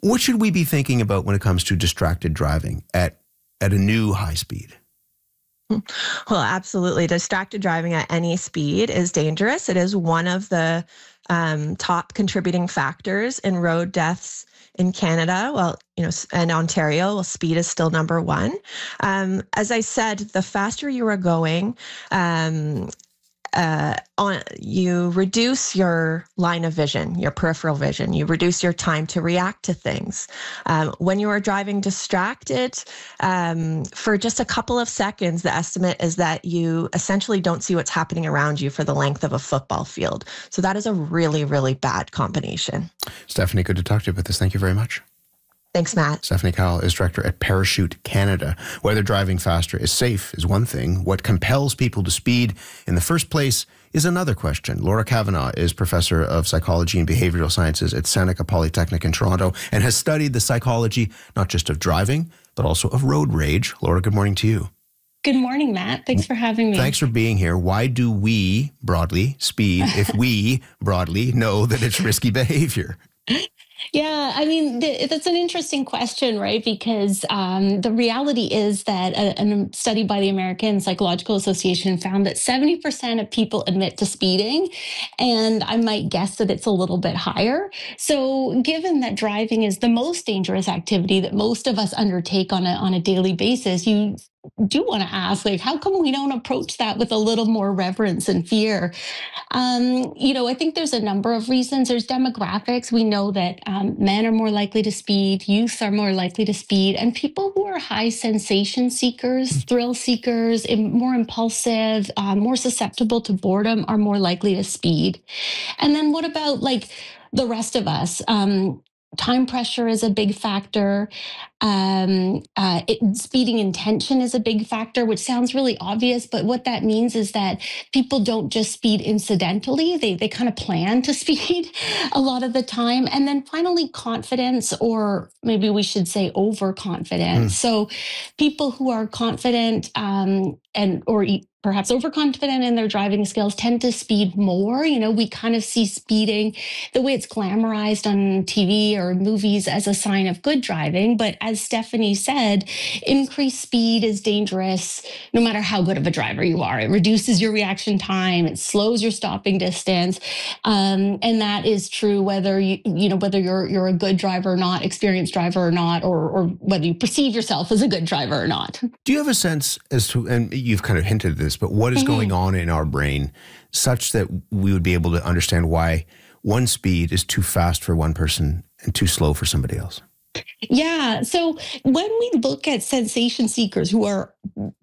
What should we be thinking about when it comes to distracted driving at a new high speed? Well, absolutely. Distracted driving at any speed is dangerous. It is one of the top contributing factors in road deaths in Canada. Well, and Ontario, well, speed is still number one. As I said, the faster you are going, you reduce your line of vision, your peripheral vision. You reduce your time to react to things. When you are driving distracted, for just a couple of seconds, the estimate is that you essentially don't see what's happening around you for the length of a football field. So that is a really, really bad combination. Stephanie, good to talk to you about this. Thank you very much. Thanks, Matt. Stephanie Cowell is director at Parachute Canada. Whether driving faster is safe is one thing. What compels people to speed in the first place is another question. Laura Kavanagh is professor of psychology and behavioral sciences at Seneca Polytechnic in Toronto and has studied the psychology not just of driving, but also of road rage. Laura, good morning to you. Good morning, Matt. Thanks for having me. Thanks for being here. Why do we broadly speed if we broadly know that it's risky behavior? Yeah, I mean, that's an interesting question, right? Because the reality is that a study by the American Psychological Association found that 70% of people admit to speeding, and I might guess that it's a little bit higher. So given that driving is the most dangerous activity that most of us undertake on a daily basis, you do want to ask, like, how come we don't approach that with a little more reverence and fear? I think there's a number of reasons. There's demographics. We know that men are more likely to speed, youth are more likely to speed, and people who are high sensation seekers, thrill seekers, more impulsive, more susceptible to boredom are more likely to speed. And then what about like the rest of us? Time pressure is a big factor. Speeding intention is a big factor, which sounds really obvious, but what that means is that people don't just speed incidentally. They kind of plan to speed a lot of the time. And then finally, confidence, or maybe we should say overconfidence. So people who are confident or perhaps overconfident in their driving skills tend to speed more. We kind of see speeding, the way it's glamorized on TV or movies, as a sign of good driving. But as Stephanie said, increased speed is dangerous no matter how good of a driver you are. It reduces your reaction time, it slows your stopping distance. And that is true whether you're a good driver or not, experienced driver or not, or whether you perceive yourself as a good driver or not. Do you have a sense as to, and you've kind of hinted at this, but what is going on in our brain such that we would be able to understand why one speed is too fast for one person and too slow for somebody else? Yeah. So when we look at sensation seekers who are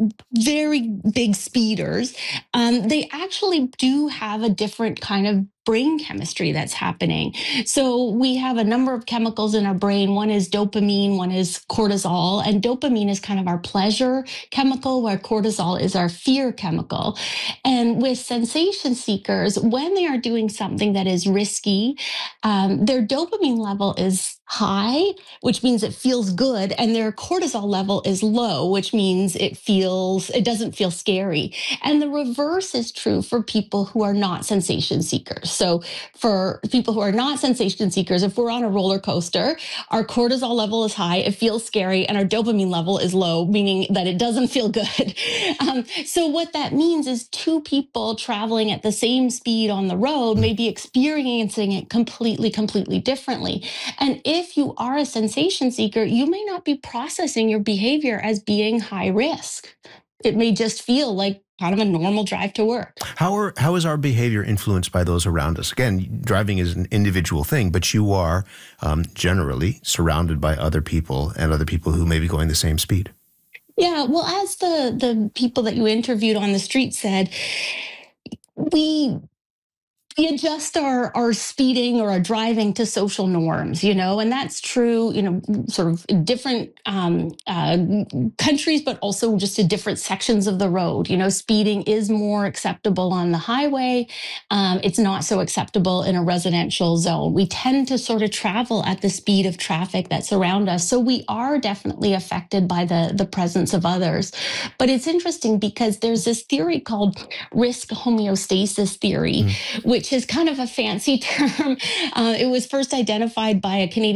very big speeders, they actually do have a different kind of brain chemistry that's happening. So we have a number of chemicals in our brain. One is dopamine, one is cortisol, and dopamine is kind of our pleasure chemical, where cortisol is our fear chemical. And with sensation seekers, when they are doing something that is risky, their dopamine level is high, which means it feels good, and their cortisol level is low, which means it doesn't feel scary. And the reverse is true for people who are not sensation seekers. So for people who are not sensation seekers, if we're on a roller coaster, our cortisol level is high, it feels scary, and our dopamine level is low, meaning that it doesn't feel good. So what that means is two people traveling at the same speed on the road may be experiencing it completely differently. And if you are a sensation seeker, you may not be processing your behavior as being high risk. It may just feel like kind of a normal drive to work. How is our behavior influenced by those around us? Again, driving is an individual thing, but you are generally surrounded by other people and other people who may be going the same speed. Yeah, well, as the people that you interviewed on the street said, we adjust our speeding or our driving to social norms, and that's true, sort of in different countries, but also just in different sections of the road. Speeding is more acceptable on the highway. It's not so acceptable in a residential zone. We tend to sort of travel at the speed of traffic that's around us. So we are definitely affected by the presence of others. But it's interesting because there's this theory called risk homeostasis theory, which is kind of a fancy term. It was first identified by a Canadian